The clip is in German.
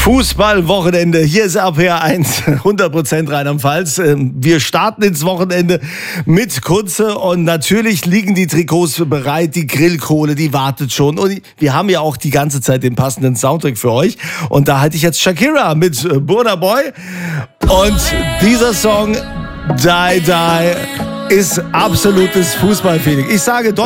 Fußballwochenende. Hier ist RPR1, 100% Rheinland-Pfalz. Wir starten ins Wochenende mit Kunze und natürlich liegen die Trikots bereit, die Grillkohle, die wartet schon. Und wir haben ja auch die ganze Zeit den passenden Soundtrack für euch. Und da halte ich jetzt Shakira mit Burna Boy. Und dieser Song, Die Die, ist absolutes Fußballfeeling. Ich sage